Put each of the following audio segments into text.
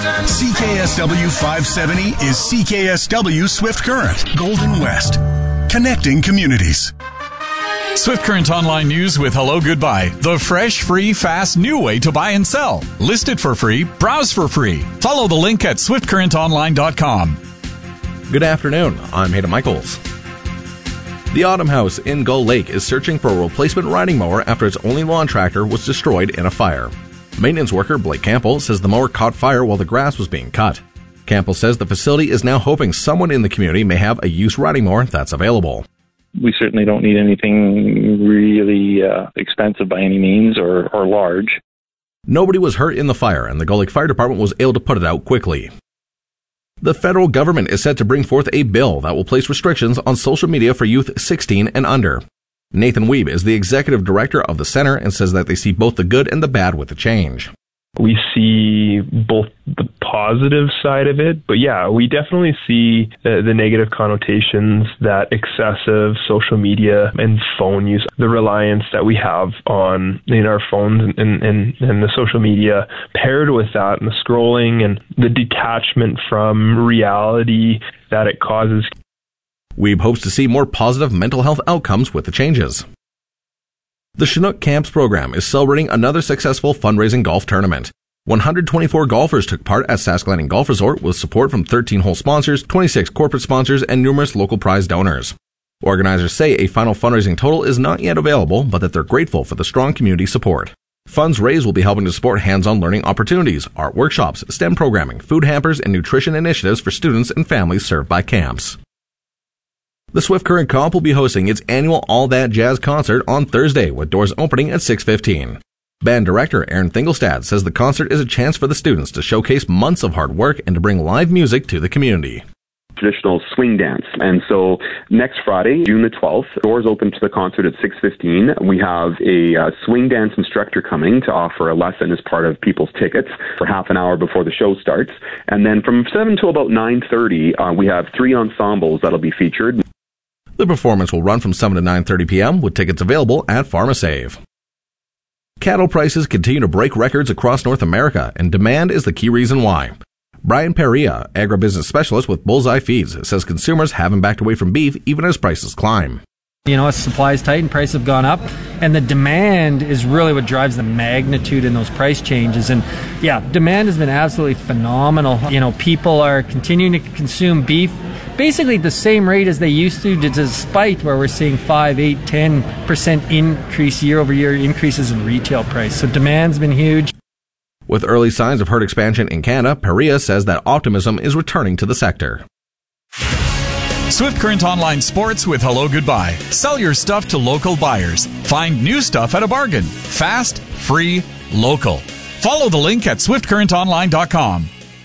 CKSW 570 is CKSW Swift Current, Golden West. Connecting communities. Swift Current Online News with Hello Goodbye. The fresh, free, fast, new way to buy and sell. List it for free. Browse for free. Follow the link at swiftcurrentonline.com. Good afternoon. I'm Hayden Michaels. The Autumn House in Gull Lake is searching for a replacement riding mower after its only lawn tractor was destroyed in a fire. Maintenance worker Blake Campbell says the mower caught fire while the grass was being cut. Campbell says the facility is now hoping someone in the community may have a used riding mower that's available. We certainly don't need anything really expensive by any means or large. Nobody was hurt in the fire, and the Gull Lake Fire Department was able to put it out quickly. The federal government is set to bring forth a bill that will place restrictions on social media for youth 16 and under. Nathan Weeb is the executive director of the center and says that they see both the good and the bad with the change. We see both the positive side of it, but yeah, we definitely see the negative connotations that excessive social media and phone use, the reliance that we have on in our phones and the social media, paired with that and the scrolling and the detachment from reality that it causes. Weeb hopes to see more positive mental health outcomes with the changes. The Chinook Camps program is celebrating another successful fundraising golf tournament. 124 golfers took part at Sask Landing Golf Resort with support from 13 hole sponsors, 26 corporate sponsors, and numerous local prize donors. Organizers say a final fundraising total is not yet available, but that they're grateful for the strong community support. Funds raised will be helping to support hands-on learning opportunities, art workshops, STEM programming, food hampers, and nutrition initiatives for students and families served by camps. The Swift Current Comp will be hosting its annual All That Jazz concert on Thursday, with doors opening at 6:15. Band director Aaron Thingelstad says the concert is a chance for the students to showcase months of hard work and to bring live music to the community. Traditional swing dance. And so next Friday, June the 12th, doors open to the concert at 6:15. We have a swing dance instructor coming to offer a lesson as part of people's tickets for half an hour before the show starts. And then from 7 to about 9:30, we have 3 ensembles that'll be featured. The performance will run from 7 to 9:30 p.m. with tickets available at PharmaSave. Cattle prices continue to break records across North America, and demand is the key reason why. Brian Perea, agribusiness specialist with Bullseye Feeds, says consumers haven't backed away from beef even as prices climb. As supply is tight and prices have gone up, and the demand is really what drives the magnitude in those price changes. And yeah, demand has been absolutely phenomenal. People are continuing to consume beef basically the same rate as they used to, despite where we're seeing 5, 8, 10% increase year-over-year increases in retail price. So demand's been huge. With early signs of herd expansion in Canada, Perea says that optimism is returning to the sector. Swift Current Online Sports with Hello Goodbye. Sell your stuff to local buyers. Find new stuff at a bargain. Fast, free, local. Follow the link at swiftcurrentonline.com.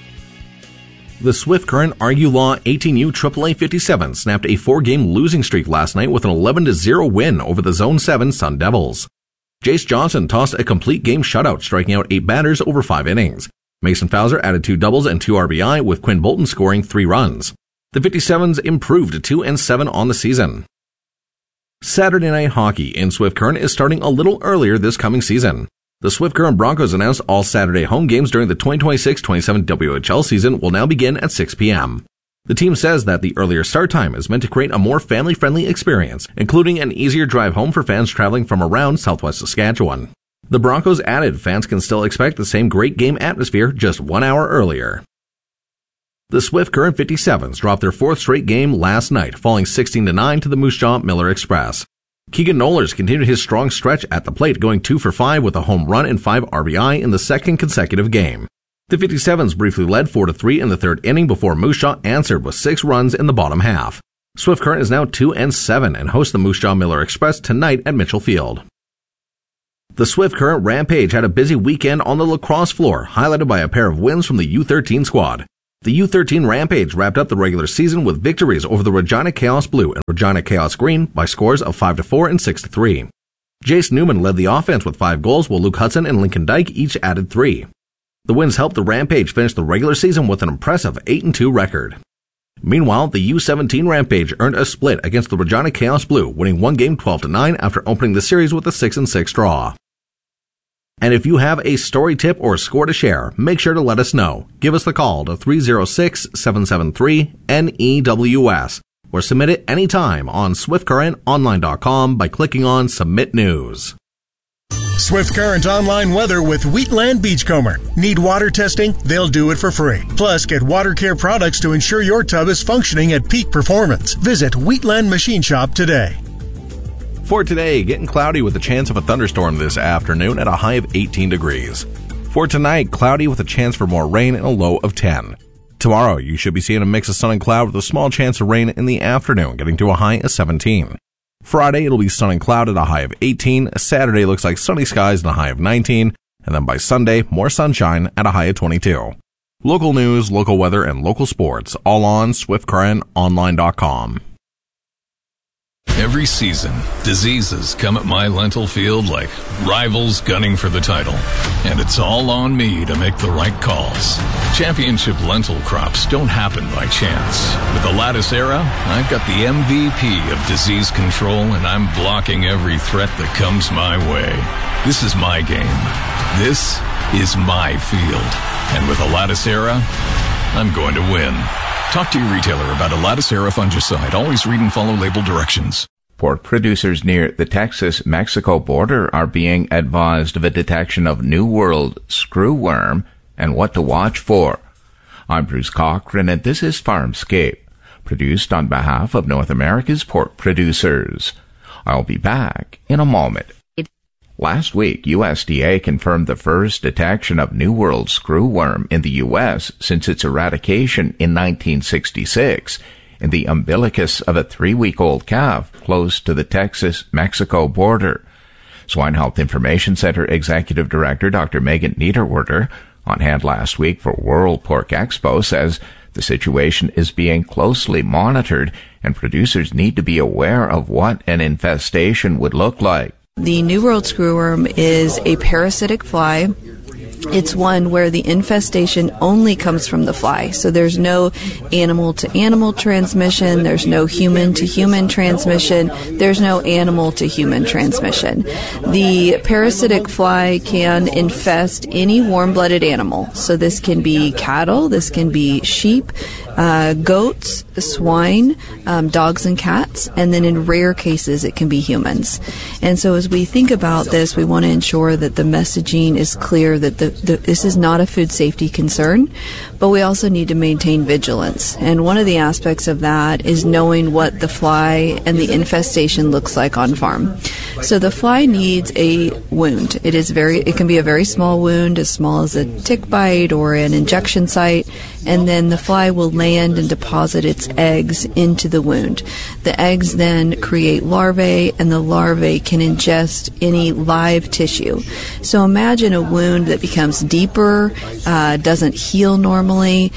The Swift Current Argue Law 18U AAA 57 snapped a 4-game losing streak last night with an 11-0 win over the Zone 7 Sun Devils. Jace Johnson tossed a complete game shutout, striking out 8 batters over 5 innings. Mason Fowler added 2 doubles and 2 RBI, with Quinn Bolton scoring 3 runs. The 57s improved to 2-7 on the season. Saturday night hockey in Swift Current is starting a little earlier this coming season. The Swift Current Broncos announced all Saturday home games during the 2026-27 WHL season will now begin at 6 p.m. The team says that the earlier start time is meant to create a more family-friendly experience, including an easier drive home for fans traveling from around southwest Saskatchewan. The Broncos added fans can still expect the same great game atmosphere just 1 hour earlier. The Swift Current 57s dropped their 4th straight game last night, falling 16-9 to the Moose Jaw Miller Express. Keegan Nollers continued his strong stretch at the plate, going 2 for 5 with a home run and 5 RBI in the second consecutive game. The 57s briefly led 4-3 in the 3rd inning before Moose Jaw answered with 6 runs in the bottom half. Swift Current is now 2-7 and hosts the Moose Jaw Miller Express tonight at Mitchell Field. The Swift Current Rampage had a busy weekend on the lacrosse floor, highlighted by a pair of wins from the U13 squad. The U13 Rampage wrapped up the regular season with victories over the Regina Chaos Blue and Regina Chaos Green by scores of 5-4 and 6-3. Jace Newman led the offense with 5 goals, while Luke Hudson and Lincoln Dyke each added 3. The wins helped the Rampage finish the regular season with an impressive 8-2 record. Meanwhile, the U17 Rampage earned a split against the Regina Chaos Blue, winning one game 12-9 after opening the series with a 6-6 draw. And if you have a story tip or score to share, make sure to let us know. Give us the call to 306-773-NEWS or submit it anytime on SwiftCurrentOnline.com by clicking on Submit News. Swift Current Online weather with Wheatland Beachcomber. Need water testing? They'll do it for free. Plus, get water care products to ensure your tub is functioning at peak performance. Visit Wheatland Machine Shop today. For today, getting cloudy with a chance of a thunderstorm this afternoon at a high of 18 degrees. For tonight, cloudy with a chance for more rain and a low of 10. Tomorrow, you should be seeing a mix of sun and cloud with a small chance of rain in the afternoon, getting to a high of 17. Friday, it'll be sun and cloud at a high of 18. Saturday looks like sunny skies and a high of 19. And then by Sunday, more sunshine at a high of 22. Local news, local weather, and local sports, all on SwiftCurrentOnline.com. Every season, diseases come at my lentil field like rivals gunning for the title. And it's all on me to make the right calls. Championship lentil crops don't happen by chance. With the Lattice Era, I've got the MVP of disease control, and I'm blocking every threat that comes my way. This is my game. This is my field. And with a Lattice Era, I'm going to win. Talk to your retailer about a Lattice Era fungicide. Always read and follow label directions. Pork producers near the Texas-Mexico border are being advised of a detection of New World screwworm and what to watch for. I'm Bruce Cochran, and this is Farmscape, produced on behalf of North America's pork producers. I'll be back in a moment. Last week, USDA confirmed the first detection of New World screwworm in the U.S. since its eradication in 1966 in the umbilicus of a 3-week-old calf close to the Texas-Mexico border. Swine Health Information Center Executive Director Dr. Megan Niederwerder, on hand last week for World Pork Expo, says the situation is being closely monitored and producers need to be aware of what an infestation would look like. The New World screwworm is a parasitic fly. It's one where the infestation only comes from the fly. So there's no animal-to-animal transmission. There's no human-to-human transmission. There's no animal-to-human transmission. The parasitic fly can infest any warm-blooded animal. So this can be cattle. This can be sheep, goats, swine, dogs and cats, and then in rare cases it can be humans. And so as we think about this, we want to ensure that the messaging is clear that this is not a food safety concern, but we also need to maintain vigilance. And one of the aspects of that is knowing what the fly and the infestation looks like on farm. So the fly needs a wound. It can be a very small wound, as small as a tick bite or an injection site, and then the fly will land and deposit its eggs into the wound. The eggs then create larvae, and the larvae can ingest any live tissue. So imagine a wound that becomes deeper, doesn't heal normally,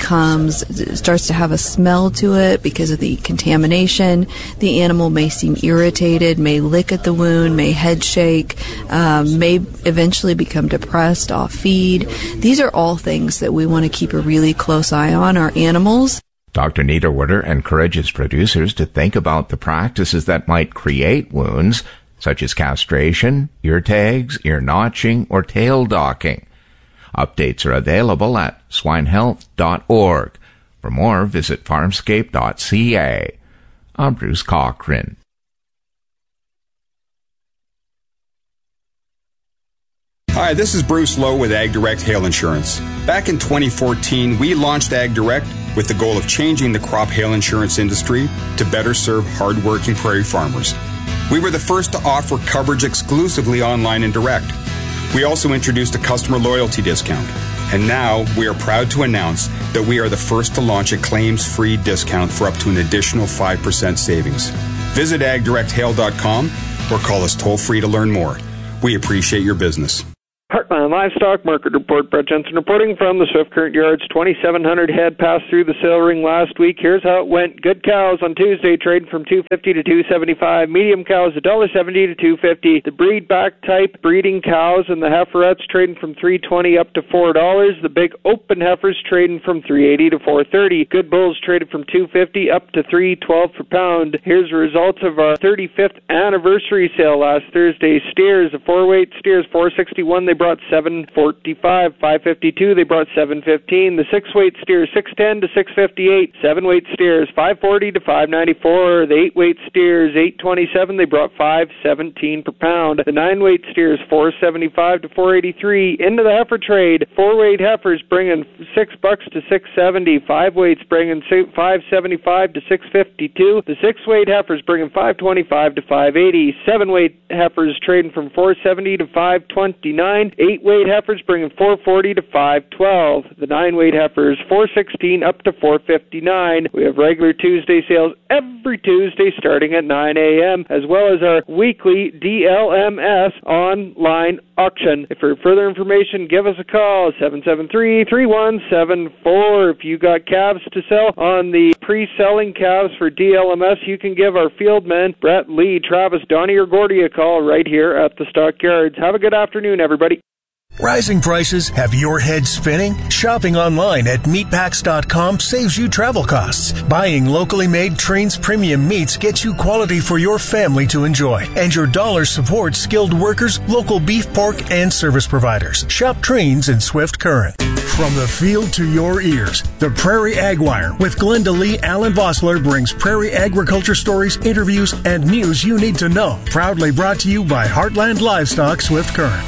starts to have a smell to it because of the contamination. The animal may seem irritated, may lick at the wound, may head shake, may eventually become depressed off feed. These are all things that we want to keep a really close eye on our animals. Dr. Niederwerder encourages producers to think about the practices that might create wounds, such as castration, ear tags, ear notching, or tail docking. Updates are available at swinehealth.org. For more, visit farmscape.ca. I'm Bruce Cochran. Hi, this is Bruce Lowe with Ag Direct Hail Insurance. Back in 2014, we launched Ag Direct with the goal of changing the crop hail insurance industry to better serve hardworking prairie farmers. We were the first to offer coverage exclusively online and direct. We also introduced a customer loyalty discount. And now we are proud to announce that we are the first to launch a claims-free discount for up to an additional 5% savings. Visit agdirecthail.com or call us toll-free to learn more. We appreciate your business. Heartland Heartland Livestock Market Report. Brett Jensen reporting from the Swift Current Yards. 2,700 head passed through the sale ring last week. Here's how it went. Good cows on Tuesday trading from $2.50 to $2.75. Medium cows $1.70 to $2.50. The breed back type breeding cows and the heiferettes trading from $3.20 up to $4. The big open heifers trading from $3.80 to $4.30. Good bulls traded from $2.50 up to $3.12 per pound. Here's the results of our 35th anniversary sale last Thursday. Steers, the 4-weight steers, $4.61. They brought $7.45. $5.52. They brought $7.15. The 6-weight steers, $6.10 to $6.58. 7-weight steers, $5.40 to $5.94. The 8-weight steers, $8.27. They brought $5.17 per pound. The 9-weight steers, $4.75 to $4.83. Into the heifer trade, 4-weight heifers bringing $6 to $6.70. 5-weights bringing $5.75 to $6.52. The 6-weight heifers bringing $5.25 to $5.80. 7-weight heifers trading from $4.70 to $5.29. 8-weight heifers bringing $4.40 to $5.12. The 9-weight heifers $4.16 up to $4.59. We have regular Tuesday sales every Tuesday starting at 9 a.m. as well as our weekly DLMS online auction. For further information, give us a call, 773-3174. If you got calves to sell on the pre-selling calves for DLMS, you can give our field men, Brett, Lee, Travis, Donnie, or Gordy a call right here at the Stockyards. Have a good afternoon, everybody. Rising prices have your head spinning? Shopping online at meatpacks.com saves you travel costs. Buying locally made Trains premium meats gets you quality for your family to enjoy. And your dollar supports skilled workers, local beef, pork, and service providers. Shop Trains in Swift Current. From the field to your ears, the Prairie Ag Wire with Glenda Lee Allen Vossler brings prairie agriculture stories, interviews, and news you need to know. Proudly brought to you by Heartland Livestock Swift Current.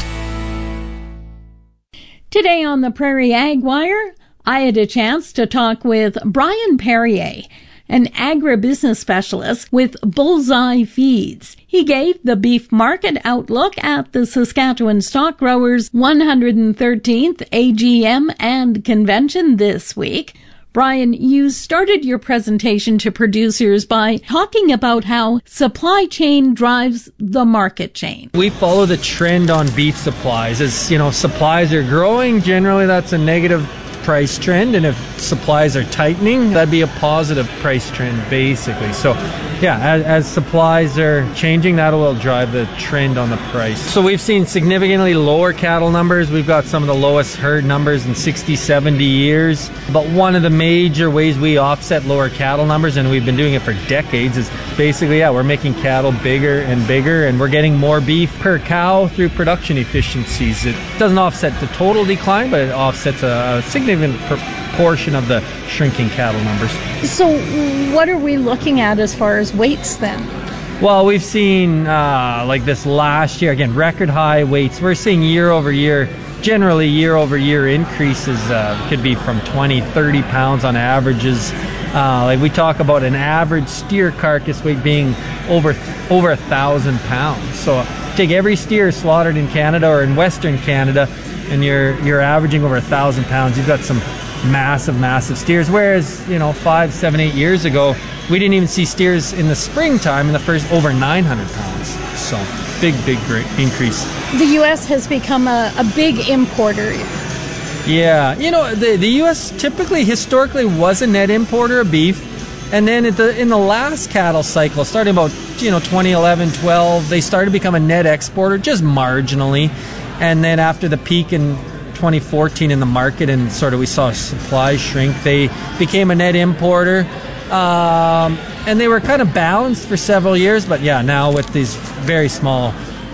Today on the Prairie Ag Wire, I had a chance to talk with Brian Perrier, an agribusiness specialist with Bullseye Feeds. He gave the beef market outlook at the Saskatchewan Stock Growers 113th AGM and convention this week. Brian, you started your presentation to producers by talking about how supply chain drives the market chain. We follow the trend on beef supplies. As supplies are growing, generally that's a negative price trend, and if supplies are tightening, that'd be a positive price trend, basically. So, yeah, as supplies are changing, that will drive the trend on the price. So we've seen significantly lower cattle numbers. We've got some of the lowest herd numbers in 60, 70 years. But one of the major ways we offset lower cattle numbers, and we've been doing it for decades, is basically, we're making cattle bigger and bigger, and we're getting more beef per cow through production efficiencies. It doesn't offset the total decline, but it offsets a significant proportion of the shrinking cattle numbers. So what are we looking at as far as weights then? Well, we've seen like this last year, again, record high weights. We're seeing year over year increases, could be from 20, 30 pounds on averages. Like we talk about an average steer carcass weight being over 1,000 pounds. So take every steer slaughtered in Canada or in Western Canada, and you're averaging over 1,000 pounds. You've got some massive steers. Whereas 5, 7, 8 years ago, we didn't even see steers in the springtime in the first over 900 pounds. So big great increase. The U.S. has become a big importer. Yeah, the U.S. typically historically was a net importer of beef, and then in the last cattle cycle, starting about 2011, 12, they started to become a net exporter just marginally. And then after the peak in 2014 in the market and we saw supply shrink, they became a net importer. And they were kind of balanced for several years, but now with these very small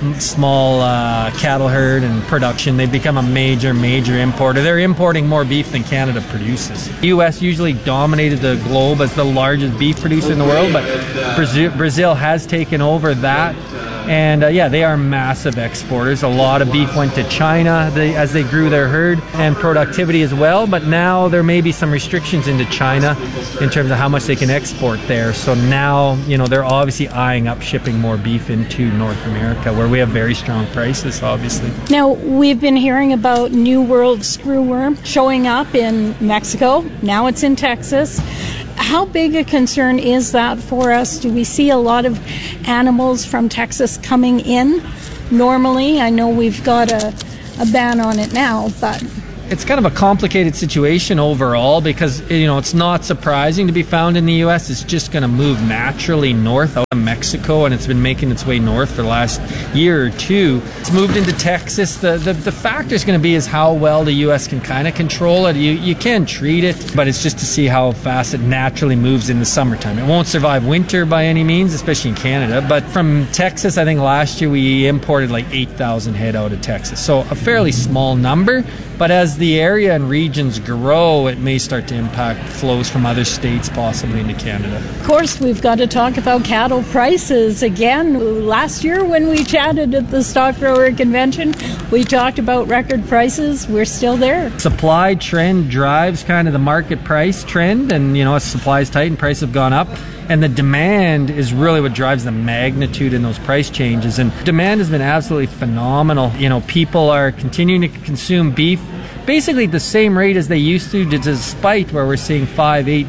cattle herd and production, they've become a major importer. They're importing more beef than Canada produces. The U.S. usually dominated the globe as the largest beef producer in the world, but Brazil has taken over that. And they are massive exporters. A lot of beef went to China as they grew their herd and productivity as well. But now there may be some restrictions into China in terms of how much they can export there. So now, they're obviously eyeing up shipping more beef into North America, where we have very strong prices, obviously. Now, we've been hearing about New World screwworm showing up in Mexico. Now it's in Texas. How big a concern is that for us? Do we see a lot of animals from Texas coming in normally? I know we've got a a ban on it now, but it's kind of a complicated situation overall because, it's not surprising to be found in the U.S. It's just going to move naturally north out of Mexico, and it's been making its way north for the last year or two. It's moved into Texas. The factor is going to be is how well the U.S. can kind of control it. You can treat it, but it's just to see how fast it naturally moves in the summertime. It won't survive winter by any means, especially in Canada. But from Texas, I think last year we imported like 8,000 head out of Texas. So a fairly small number. But as the area and regions grow, it may start to impact flows from other states, possibly into Canada. Of course, we've got to talk about cattle prices again. Last year when we chatted at the Stock Grower Convention, we talked about record prices. We're still there. Supply trend drives kind of the market price trend, and, as supply is tight and prices have gone up. And the demand is really what drives the magnitude in those price changes. And demand has been absolutely phenomenal. People are continuing to consume beef basically at the same rate as they used to, despite where we're seeing 5, 8,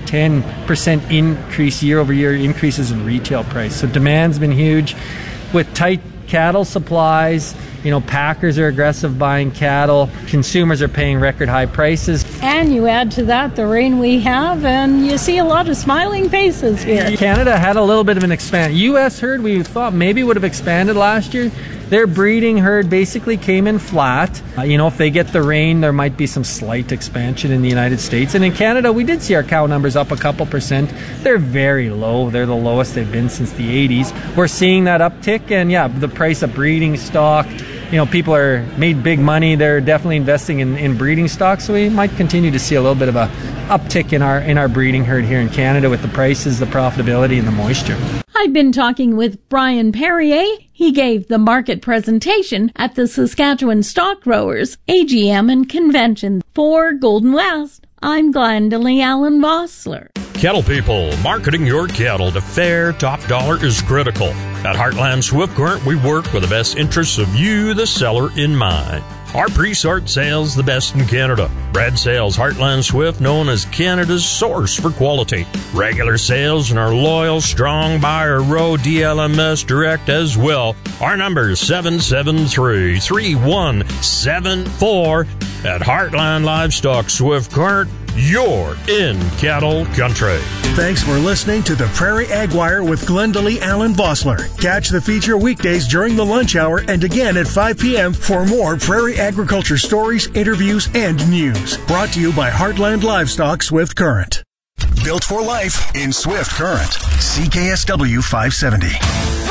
10% increase year-over-year increases in retail price. So demand's been huge. With tight cattle supplies, packers are aggressive buying cattle. Consumers are paying record high prices. And you add to that the rain we have, and you see a lot of smiling faces here. Canada had a little bit of an expand. U.S. herd we thought maybe would have expanded last year. Their breeding herd basically came in flat. If they get the rain, there might be some slight expansion in the United States. And in Canada, we did see our cow numbers up a couple percent. They're very low. They're the lowest they've been since the 80s. We're seeing that uptick, and the price of breeding stock. People are made big money. They're definitely investing in breeding stock, so we might continue to see a little bit of a uptick in our breeding herd here in Canada with the prices, the profitability, and the moisture. I've been talking with Brian Perrier. He gave the market presentation at the Saskatchewan Stock Growers AGM and Convention. For Golden West, I'm Glendalee Allen Vossler. Cattle people, marketing your cattle to fair top dollar is critical. At Heartland Swift Current, we work with the best interests of you, the seller, in mind. Our pre-sort sales the best in Canada. Bred sales Heartland Swift, known as Canada's source for quality. Regular sales and our loyal, strong buyer row DLMS Direct as well. Our number is 773-3174. At Heartland Livestock Swift Current, you're in cattle country. Thanks for listening to the Prairie Ag Wire with Glendalee Allen Vossler. Catch the feature weekdays during the lunch hour and again at 5 p.m. for more prairie agriculture stories, interviews, and news. Brought to you by Heartland Livestock Swift Current. Built for life in Swift Current. CKSW 570.